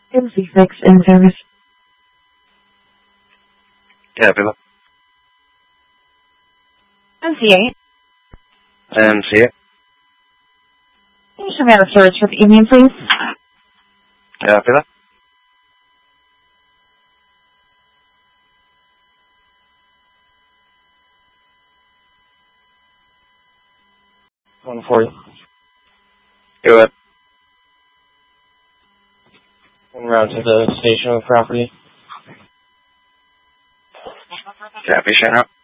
MC6 in service. Yeah, Bill. MC8. MC8. Can you show me out of storage for the evening, please? Yeah, Bill. One for you. Go ahead. One round to the station of the property. Copy, shout out.